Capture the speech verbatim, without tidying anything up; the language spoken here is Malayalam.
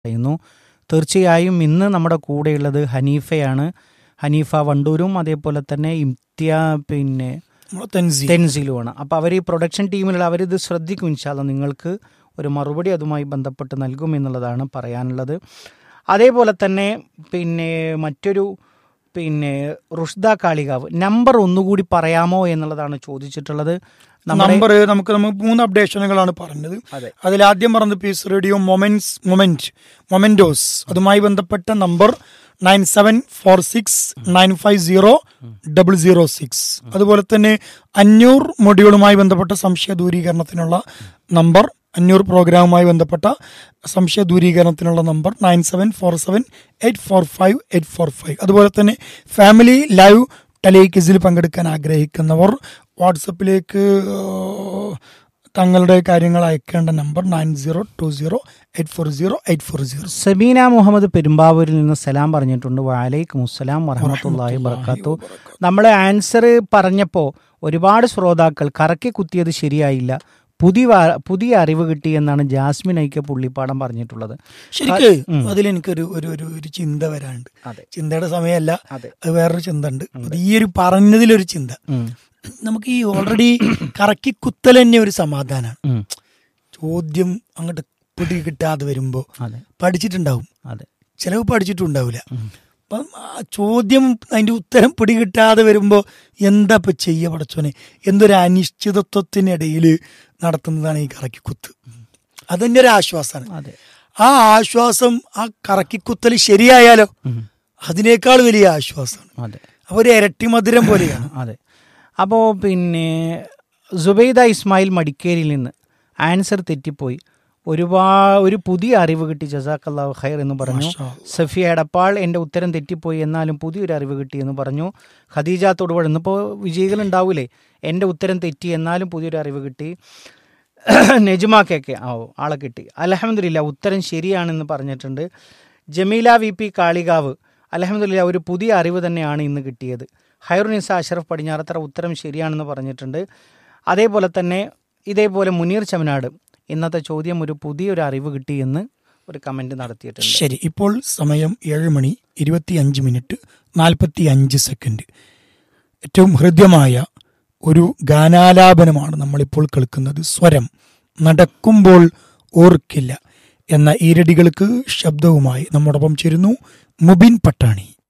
പറയുന്നു. തീർച്ചയായും ഇന്ന് നമ്മുടെ കൂടെയുള്ളത് ഹനീഫയാണ്. ഹനീഫ വണ്ടൂരും അതേപോലെ തന്നെ ഇംതിയാ പിന്നെ തെൻസിലുമാണ്. അപ്പോൾ അവർ ഈ പ്രൊഡക്ഷൻ ടീമിലുള്ള അവരിത് ശ്രദ്ധിക്കും. ഇൻഷാ അല്ലാഹ് നിങ്ങൾക്ക് ഒരു മറുപടി അതുമായി ബന്ധപ്പെട്ട് നൽകും എന്നുള്ളതാണ് പറയാനുള്ളത്. അതേപോലെ തന്നെ പിന്നെ മറ്റൊരു പിന്നെ റുഷ്ദ കാളികാവ് നമ്പർ ഒന്നുകൂടി പറയാമോ എന്നുള്ളതാണ് ചോദിച്ചിട്ടുള്ളത്. നമ്പർ നമുക്ക് നമുക്ക് മൂന്ന് അപ്ഡേഷനുകളാണ് പറഞ്ഞത്. അതിൽ ആദ്യം പറഞ്ഞത് piece radio moments moment mementos അതുമായി ബന്ധപ്പെട്ട number nine seven four six nine five zero double zero six. അതുപോലെ തന്നെ അഞ്ഞൂറ് മൊഡ്യൂളുമായി ബന്ധപ്പെട്ട സംശയ ദൂരീകരണത്തിനുള്ള നമ്പർ അഞ്ഞൂറ് പ്രോഗ്രാമുമായി ബന്ധപ്പെട്ട സംശയ ദൂരീകരണത്തിനുള്ള number nine seven four seven eight four five eight four five. അതുപോലെ തന്നെ ഫാമിലി ലൈവ് ടെലിക്വിസിൽ പങ്കെടുക്കാൻ ആഗ്രഹിക്കുന്നവർ വാട്സപ്പിലേക്ക് തങ്ങളുടെ കാര്യങ്ങൾ അയക്കേണ്ട number nine zero to zero eight four zero eight four zero. Sabeena Muhammad പെരുമ്പാവൂരിൽ നിന്ന് സലാം പറഞ്ഞിട്ടുണ്ട്. വഅലൈക്കും അസ്സലാം വറഹ്മത്തുള്ളാഹി വബറകാതുഹു. നമ്മൾ ആൻസർ പറഞ്ഞപ്പോൾ ഒരുപാട് ശ്രോതാക്കൾ കറക്കി കുത്തിയത് ശരിയായില്ല, പുതിയ പുതിയ അറിവ് കിട്ടി എന്നാണ് ജാസ്മിൻ ഐക്ക പുള്ളിപ്പാടം പറഞ്ഞിട്ടുള്ളത്. ശരിക്കും അതിലെനിക്കൊരു ഒരു ഒരു ചിന്ത വരാനുണ്ട്. ചിന്തയുടെ സമയമല്ല, അത് വേറൊരു ചിന്ത ഉണ്ട്. ഈ ഒരു പറഞ്ഞതിലൊരു ചിന്ത, നമുക്ക് ഈ ഓൾറെഡി കറക്കി കുത്തൽ തന്നെ ഒരു സമാധാനമാണ്. ചോദ്യം അങ്ങോട്ട് പിടി കിട്ടാതെ വരുമ്പോ പഠിച്ചിട്ടുണ്ടാവും, ചിലവ് പഠിച്ചിട്ടുണ്ടാവില്ല. അപ്പം ചോദ്യം അതിന്റെ ഉത്തരം പിടി കിട്ടാതെ വരുമ്പോ എന്താ ഇപ്പൊ ചെയ്യ പടച്ചോനെ എന്തൊരു അനിശ്ചിതത്വത്തിനിടയിൽ നടത്തുന്നതാണ് ഈ കറക്കിക്കുത്ത്. അതെന്നെ ഒരു ആശ്വാസമാണ്. ആ ആശ്വാസം ആ കറക്കിക്കുത്തൽ ശരിയായാലോ അതിനേക്കാൾ വലിയ ആശ്വാസമാണ്. അപ്പൊ ഒരു ഇരട്ടി മധുരം പോലെയാണ്. അതെ. അപ്പോൾ പിന്നെ സുബൈദ ഇസ്മായിൽ മടിക്കേരിയിൽ നിന്ന് ആൻസർ തെറ്റിപ്പോയി, ഒരുപാട് ഒരു പുതിയ അറിവ് കിട്ടി, ജസാക്കല്ലാഹു ഖൈർ എന്ന് പറഞ്ഞു. സഫിയ എടപ്പാൾ എൻ്റെ ഉത്തരം തെറ്റിപ്പോയി എന്നാലും പുതിയൊരു അറിവ് കിട്ടി എന്ന് പറഞ്ഞു. ഖദീജ തൊടുപുഴ ഇന്നിപ്പോൾ വിജയികൾ ഉണ്ടാവൂലേ, എൻ്റെ ഉത്തരം തെറ്റി എന്നാലും പുതിയൊരു അറിവ് കിട്ടി. നെജ്മാക്കൊക്കെ ആ ആളെ കിട്ടി. അൽഹംദുലില്ലാ ഉത്തരം ശരിയാണെന്ന് പറഞ്ഞിട്ടുണ്ട്. ജമീല വി പി കാളികാവ് അൽഹംദുലില്ലാ ഒരു പുതിയ അറിവ് തന്നെയാണ് ഇന്ന് കിട്ടിയത്. ഹൈറുനിസ അഷറഫ് പടിഞ്ഞാറത്തറ ഉത്തരം ശരിയാണെന്ന് പറഞ്ഞിട്ടുണ്ട്. അതേപോലെ തന്നെ ഇതേപോലെ മുനീർ ചമനാട് ഇന്നത്തെ ചോദ്യം ഒരു പുതിയൊരു അറിവ് കിട്ടി എന്ന് ഒരു കമന്റ് നടത്തിയിട്ടുണ്ട്. ശരി, ഇപ്പോൾ സമയം ഏഴ് മണി ഇരുപത്തി അഞ്ച് മിനിറ്റ് നാൽപ്പത്തി അഞ്ച് സെക്കൻഡ്. ഏറ്റവും ഹൃദ്യമായ ഒരു ഗാനാലാപനമാണ് നമ്മളിപ്പോൾ കേൾക്കുന്നത്. സ്വരം നടക്കുമ്പോൾ ഓർക്കില്ല എന്ന ഈരടികൾക്ക് ശബ്ദവുമായി നമ്മോടൊപ്പം ചേരുന്നു മുബിൻ പട്ടാണി.